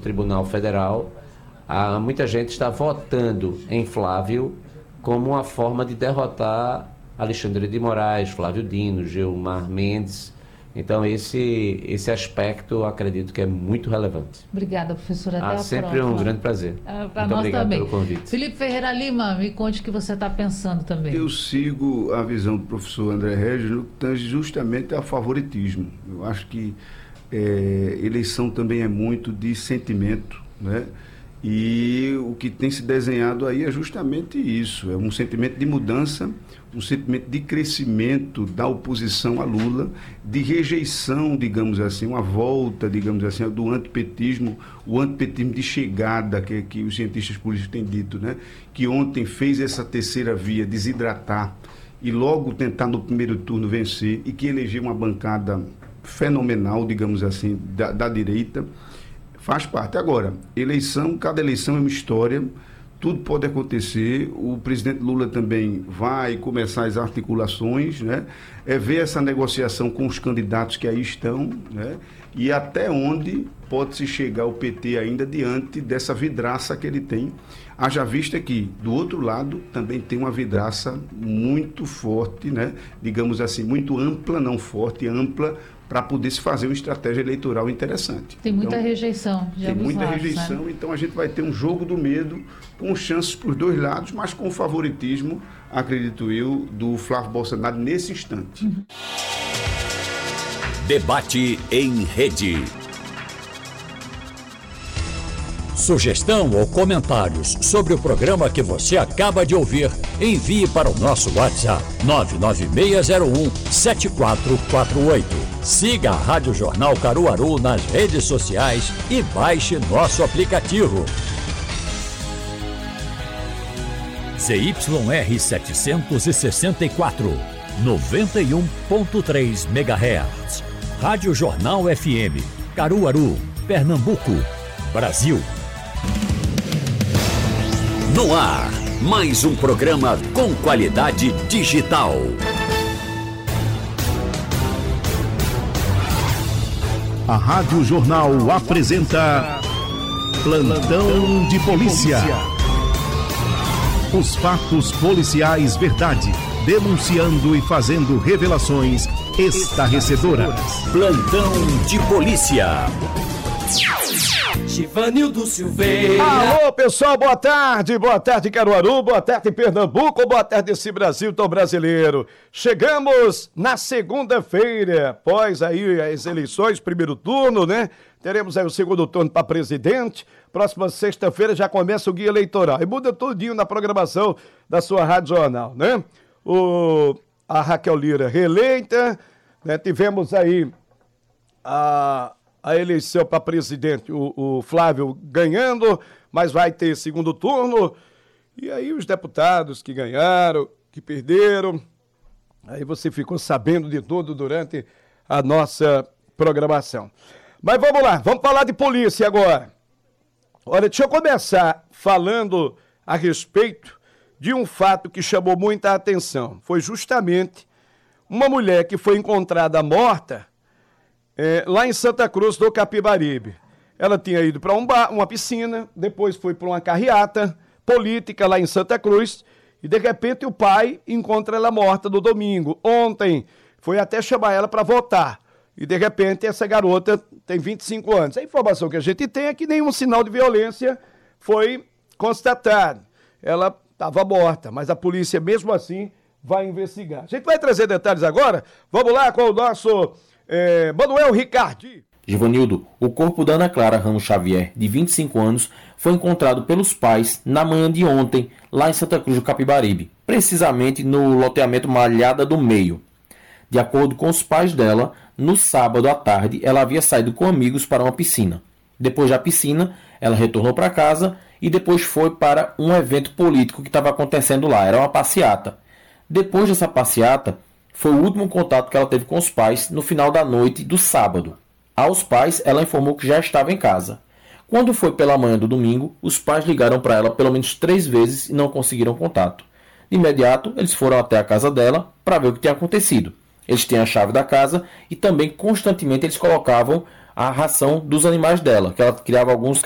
Tribunal Federal, muita gente está votando em Flávio como uma forma de derrotar Alexandre de Moraes, Flávio Dino, Gilmar Mendes. Então, esse aspecto, eu acredito que é muito relevante. Obrigada, professora. Até a sempre próxima. Um grande prazer. Para nós obrigado também. Pelo convite. Felipe Ferreira Lima, me conte o que você está pensando também. Eu sigo a visão do professor André Regis no que tange justamente a favoritismo. Eu acho que eleição também é muito de sentimento, né? E o que tem se desenhado aí é justamente isso, é um sentimento de mudança, um sentimento de crescimento da oposição a Lula, de rejeição, digamos assim, uma volta, digamos assim, do antipetismo, o antipetismo de chegada que os cientistas políticos têm dito, né? Que ontem fez essa terceira via desidratar e logo tentar no primeiro turno vencer e que elegeu uma bancada fenomenal, digamos assim, da direita. Faz parte. Agora, cada eleição é uma história, tudo pode acontecer, o presidente Lula também vai começar as articulações, né? Ver essa negociação com os candidatos que aí estão, né? E até onde pode-se chegar o PT ainda diante dessa vidraça que ele tem. Haja vista que, do outro lado, também tem uma vidraça muito forte, né? Digamos assim, muito ampla, não forte, ampla, para poder se fazer uma estratégia eleitoral interessante. Tem muita rejeição. Tem muita rejeição, né? Então a gente vai ter um jogo do medo, com chances para os dois lados, mas com favoritismo, acredito eu, do Flávio Bolsonaro nesse instante. Debate em rede. Sugestão ou comentários sobre o programa que você acaba de ouvir, envie para o nosso WhatsApp 99601-7448. Siga a Rádio Jornal Caruaru nas redes sociais e baixe nosso aplicativo. ZYR 764, 91.3 MHz. Rádio Jornal FM, Caruaru, Pernambuco, Brasil. No ar, mais um programa com qualidade digital. A Rádio Jornal apresenta Plantão de Polícia. Os fatos policiais verdade, denunciando e fazendo revelações estarrecedoras. Plantão de Polícia. Givanildo Silveira. Alô, pessoal, boa tarde Caruaru, boa tarde Pernambuco, boa tarde esse Brasil tão brasileiro. Chegamos na segunda-feira, após aí as eleições, primeiro turno, né? Teremos aí o segundo turno para presidente. Próxima sexta-feira já começa o guia eleitoral e muda tudinho na programação da sua Rádio Jornal, né? A Raquel Lira reeleita, né? Tivemos aí a eleição para presidente, o Flávio ganhando, mas vai ter segundo turno. E aí os deputados que ganharam, que perderam, aí você ficou sabendo de tudo durante a nossa programação. Mas vamos lá, vamos falar de polícia agora. Olha, deixa eu começar falando a respeito de um fato que chamou muita atenção. Foi justamente uma mulher que foi encontrada morta lá em Santa Cruz do Capibaribe. Ela tinha ido para uma piscina, depois foi para uma carreata política lá em Santa Cruz, e de repente o pai encontra ela morta no domingo. Ontem foi até chamar ela para votar, e de repente essa garota tem 25 anos. A informação que a gente tem é que nenhum sinal de violência foi constatado. Ela estava morta, mas a polícia mesmo assim vai investigar. A gente vai trazer detalhes agora. Vamos lá com o nosso Manuel Ricardi. Givanildo, o corpo da Ana Clara Ramos Xavier, de 25 anos, foi encontrado pelos pais na manhã de ontem, lá em Santa Cruz do Capibaribe, precisamente no loteamento Malhada do Meio. De acordo com os pais dela, no sábado à tarde, ela havia saído com amigos para uma piscina. Depois da piscina, ela retornou para casa e depois foi para um evento político que estava acontecendo lá, era uma passeata. Depois dessa passeata, foi o último contato que ela teve com os pais no final da noite do sábado. Aos pais, ela informou que já estava em casa. Quando foi pela manhã do domingo, os pais ligaram para ela pelo menos 3 vezes e não conseguiram contato. De imediato, eles foram até a casa dela para ver o que tinha acontecido. Eles têm a chave da casa e também constantemente eles colocavam a ração dos animais dela, que ela criava alguns